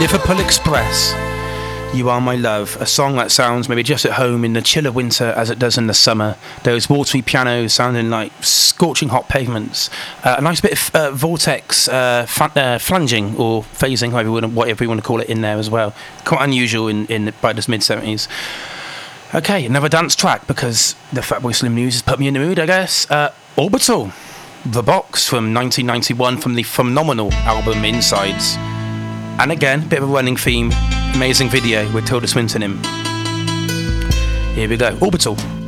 Liverpool Express, You Are My Love, a song that sounds maybe just at home in the chill of winter as it does in the summer. Those watery pianos sounding like scorching hot pavements. A nice bit of vortex flanging or phasing, whatever you want to call it, in there as well. Quite unusual in by the mid-70s. Okay, another dance track because the Fatboy Slim News has put me in the mood, I guess. Orbital, The Box from 1991 from the phenomenal album Insides. And again, bit of a running theme, amazing video with Tilda Swinton in. Here we go, Orbital.